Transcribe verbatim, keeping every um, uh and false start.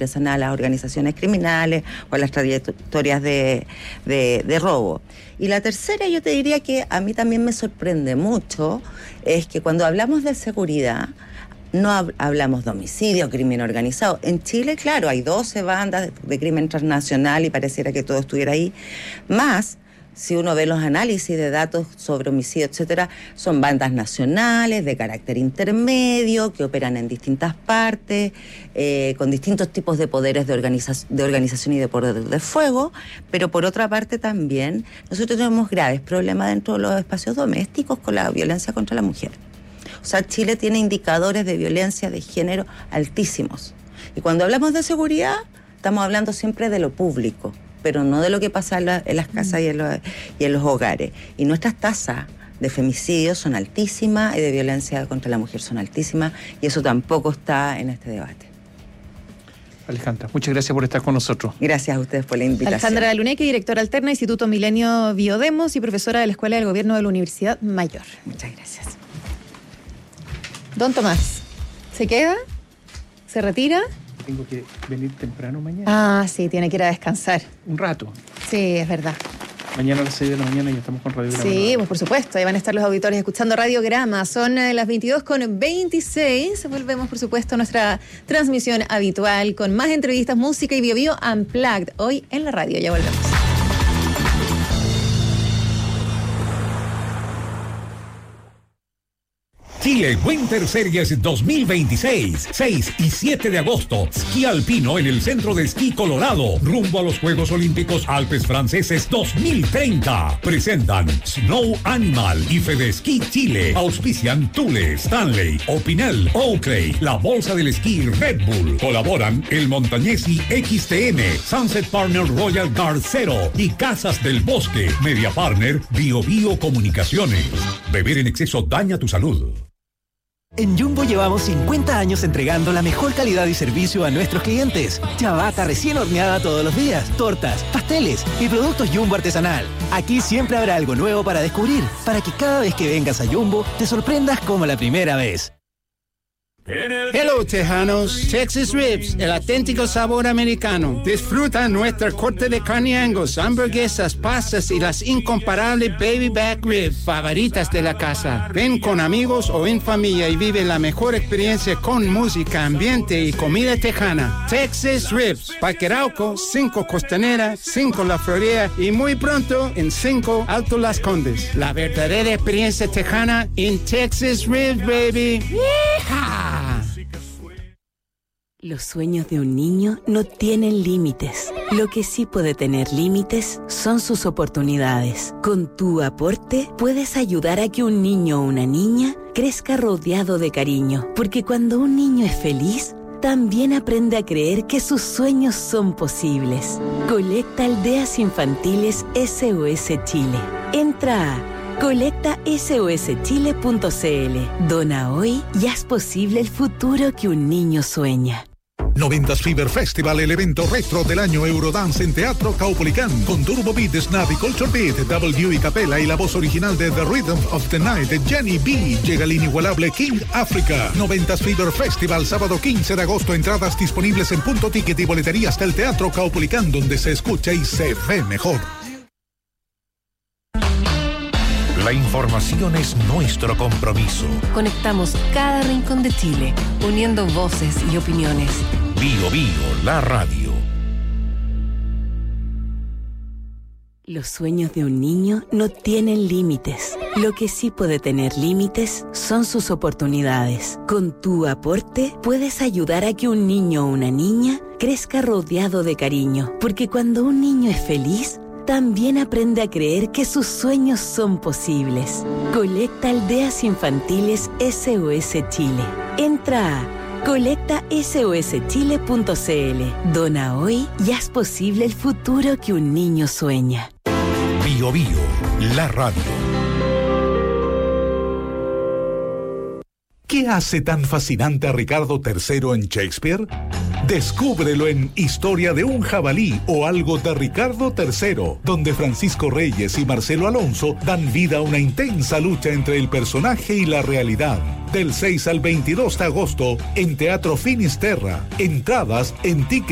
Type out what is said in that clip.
ingresan a las organizaciones criminales o a las trayectorias de, de, de robo. Y la tercera, yo te diría que a mí también me sorprende mucho, es que cuando hablamos de seguridad, no hab- hablamos de homicidio, crimen organizado. En Chile, claro, hay doce bandas de, de crimen transnacional y pareciera que todo estuviera ahí. Más, si uno ve los análisis de datos sobre homicidio, etcétera, son bandas nacionales de carácter intermedio que operan en distintas partes, eh, con distintos tipos de poderes de, organiza- de organización y de poder de fuego, pero por otra parte también nosotros tenemos graves problemas dentro de los espacios domésticos con la violencia contra la mujer. O sea, Chile tiene indicadores de violencia de género altísimos. Y cuando hablamos de seguridad, estamos hablando siempre de lo público, pero no de lo que pasa en, la, en las casas y en, los, y en los hogares. Y nuestras tasas de femicidios son altísimas y de violencia contra la mujer son altísimas, y eso tampoco está en este debate. Alejandra, muchas gracias por estar con nosotros. Gracias a ustedes por la invitación. Alejandra Luneque, directora alterna, Instituto Milenio Biodemos y profesora de la Escuela del Gobierno de la Universidad Mayor. Muchas gracias. Don Tomás, ¿se queda? ¿Se retira? Tengo que venir temprano mañana. Ah, sí, tiene que ir a descansar. Un rato. Sí, es verdad. Mañana a las seis de la mañana ya estamos con Radio Grama. Sí, pues por supuesto, ahí van a estar los auditores escuchando Radiograma. Son eh, las veintidós con veintiséis. Volvemos, por supuesto, a nuestra transmisión habitual con más entrevistas, música y Bio Bio Unplugged. Hoy en la radio, ya volvemos. Chile Winter Series dos mil veintiséis, seis y siete de agosto. Esquí alpino en el Centro de Esquí Colorado, rumbo a los Juegos Olímpicos Alpes Franceses dos mil treinta. Presentan Snow Animal y Fedesquí Chile. Auspician Thule, Stanley, Opinel, Oakley, la Bolsa del Esquí Red Bull. Colaboran El Montañesi X T M, Sunset Partner Royal Guard Zero y Casas del Bosque. Media Partner Bio Bio Comunicaciones. Beber en exceso daña tu salud. En Jumbo llevamos cincuenta años entregando la mejor calidad y servicio a nuestros clientes. Ciabatta recién horneada todos los días, tortas, pasteles y productos Jumbo artesanal. Aquí siempre habrá algo nuevo para descubrir, para que cada vez que vengas a Jumbo te sorprendas como la primera vez. Hello, tejanos. Texas Ribs, el auténtico sabor americano. Disfruta nuestra corte de carne Angus, hamburguesas, pastas y las incomparables baby back ribs favoritas de la casa. Ven con amigos o en familia y vive la mejor experiencia con música, ambiente y comida tejana. Texas Ribs, Parque Arauco, cinco Costanera, cinco La Florida y muy pronto en cinco Alto Las Condes. La verdadera experiencia tejana en Texas Ribs, baby. ¡Yeehaw! Los sueños de un niño no tienen límites. Lo que sí puede tener límites son sus oportunidades. Con tu aporte puedes ayudar a que un niño o una niña crezca rodeado de cariño. Porque cuando un niño es feliz, también aprende a creer que sus sueños son posibles. Colecta Aldeas Infantiles S O S Chile. Entra a colecta S O S chile punto c l. Dona hoy y haz posible el futuro que un niño sueña. noventas Fever Festival, el evento retro del año Eurodance en Teatro Caupolicán, con Turbo Beat, Snap y Culture Beat, W y Capella y la voz original de The Rhythm of the Night, Jenny B. Llega el inigualable King Africa. noventas Fever Festival, sábado quince de agosto, entradas disponibles en Punto Ticket y boleterías del Teatro Caupolicán, donde se escucha y se ve mejor. La información es nuestro compromiso. Conectamos cada rincón de Chile, uniendo voces y opiniones. Bio Bio, la radio. Los sueños de un niño no tienen límites. Lo que sí puede tener límites son sus oportunidades. Con tu aporte puedes ayudar a que un niño o una niña crezca rodeado de cariño. Porque cuando un niño es feliz, también aprende a creer que sus sueños son posibles. Colecta Aldeas Infantiles S O S Chile. Entra a colecta S O S chile punto c l. Dona hoy y haz posible el futuro que un niño sueña. Bio Bio, la radio. ¿Qué hace tan fascinante a Ricardo tercero en Shakespeare? Descúbrelo en Historia de un jabalí o algo de Ricardo tercero, donde Francisco Reyes y Marcelo Alonso dan vida a una intensa lucha entre el personaje y la realidad. Del seis al veintidós de agosto en Teatro Finisterra. Entradas en Ticket